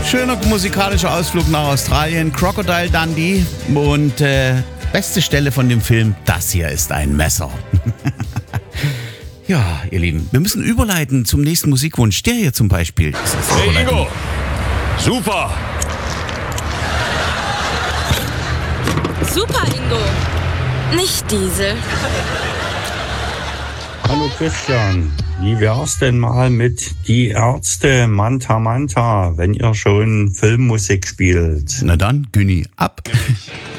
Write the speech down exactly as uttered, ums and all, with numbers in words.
Schöner musikalischer Ausflug nach Australien, Crocodile Dundee und äh, beste Stelle von dem Film, das hier ist ein Messer. Ja, ihr Lieben, wir müssen überleiten zum nächsten Musikwunsch. Der hier zum Beispiel. Hey Ingo, super. Super, Ingo. Nicht Diesel. Hallo Christian, wie wär's denn mal mit Die Ärzte Manta Manta, wenn ihr schon Filmmusik spielt? Na dann, Günni, ab.